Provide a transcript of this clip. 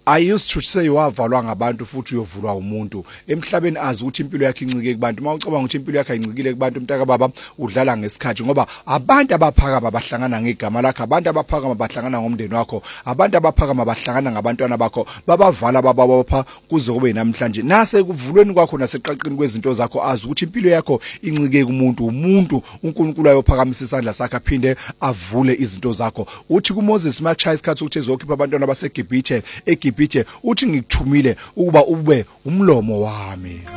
I used to say wavalwa ngabantu futhi uyovulwa umuntu emhlabeni azi ukuthi impilo yakhe incike kubantu mawucabanga ukuthi impilo yakhe ayincikile kubantu mntaka baba udlala ngesikhathi ngoba abantu abaphakama bahlangana ngegama lakhe abantu abaphakama bahlangana ngomndeni wakho abantu abaphakama bahlangana ngabantwana bakho babavala babapha kuze kube namhlanje nase kuvulweni kwakho naseqaqini kwezinto zakho azi ukuthi impilo yakho incike kumuntu uNkulunkulu ayophakamisa isandla sakhe aphinde avule izinto zakho uthi kuMoses machaya isikhathi ukuthi ezokhipha abantwana baseGibhithe uthi ngikuthumile ukuba ube umlomo wami.